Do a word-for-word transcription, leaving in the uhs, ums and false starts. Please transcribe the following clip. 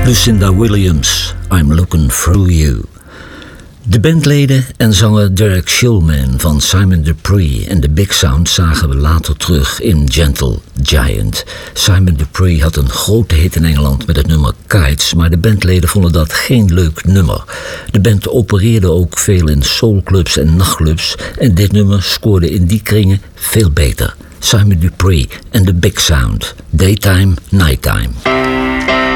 Lucinda Williams, I'm Looking Through You. De bandleden en zanger Derek Shulman van Simon Dupree en de Big Sound zagen we later terug in Gentle Giant. Simon Dupree had een grote hit in Engeland met het nummer Kites, maar de bandleden vonden dat geen leuk nummer. De band opereerde ook veel in soulclubs en nachtclubs en dit nummer scoorde in die kringen veel beter. Simon Dupree en de Big Sound, Daytime, Nighttime.